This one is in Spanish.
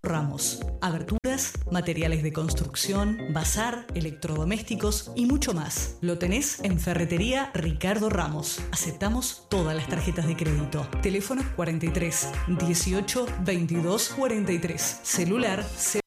Ramos. Aberturas, materiales de construcción, bazar, electrodomésticos y mucho más. Lo tenés en Ferretería Ricardo Ramos. Aceptamos todas las tarjetas de crédito. Teléfono 43 18 22 43. Celular